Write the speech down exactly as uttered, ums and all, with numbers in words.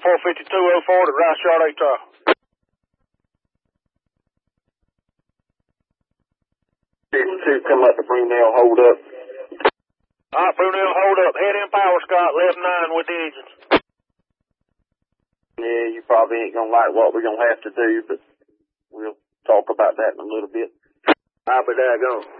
four fifty-two oh four to Rice Yard, Utah. fifty-two, come up to Brunel, hold up. All right, Brunel, hold up. Head in power, Scott, left nine with the engines. Yeah, you probably ain't gonna like what we're gonna have to do, but we'll talk about that in a little bit. I'll be daggone.